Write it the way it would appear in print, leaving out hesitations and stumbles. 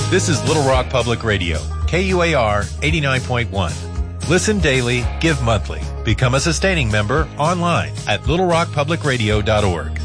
This is Little Rock Public Radio, KUAR 89.1. Listen daily, give monthly. Become a sustaining member online at littlerockpublicradio.org.